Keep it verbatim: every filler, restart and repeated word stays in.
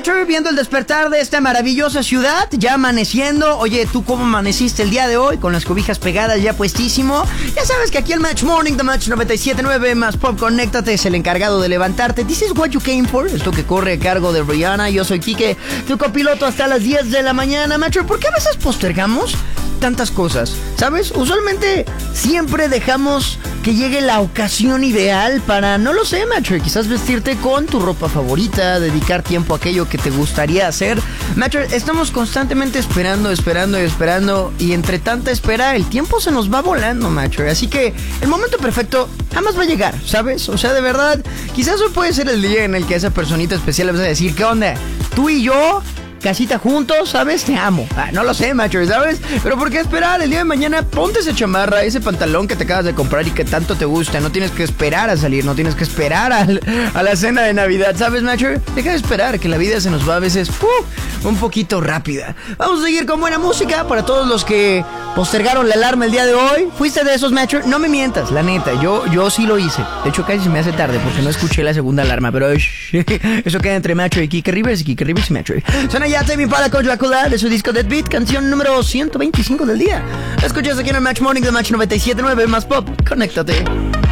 Metro, viendo el despertar de esta maravillosa ciudad, ya amaneciendo. Oye, ¿tú cómo amaneciste el día de hoy? Con las cobijas pegadas ya puestísimo. Ya sabes que aquí el Match Morning, The Match noventa y siete punto nueve más Pop, conéctate, es el encargado de levantarte. This is what you came for, esto que corre a cargo de Rihanna. Yo soy Kike, tu copiloto hasta las diez de la mañana. Metro, ¿por qué a veces postergamos tantas cosas? ¿Sabes? Usualmente siempre dejamos que llegue la ocasión ideal para, no lo sé, Metro, quizás vestirte con tu ropa favorita, dedicar tiempo a aquello que te gustaría hacer. Metro, estamos constantemente esperando, esperando y esperando, y entre tanta espera el tiempo se nos va volando, Metro. Así que el momento perfecto jamás va a llegar, ¿sabes? O sea, de verdad, quizás hoy puede ser el día en el que a esa personita especial le vas a decir, ¿qué onda? Tú y yo, casita juntos, ¿sabes? Te amo. Ah, no lo sé, macho, ¿sabes? Pero ¿por qué esperar? El día de mañana ponte esa chamarra, ese pantalón que te acabas de comprar y que tanto te gusta. No tienes que esperar a salir, no tienes que esperar a, a la cena de Navidad, ¿sabes, macho? Deja de esperar, que la vida se nos va a veces uh, un poquito rápida. Vamos a seguir con buena música para todos los que postergaron la alarma el día de hoy. ¿Fuiste de esos, macho? No me mientas, la neta, yo, yo sí lo hice. De hecho, casi se me hace tarde porque no escuché la segunda alarma, pero shh, eso queda entre Macho y Kike Rivers y Kike Rivers y Macho. Suena ya Tame Impala con Dracula de su disco Dead Beat, canción número ciento veinticinco del día. La escuchas aquí en el Match Morning de Match noventa y siete punto nueve más Pop. Conéctate.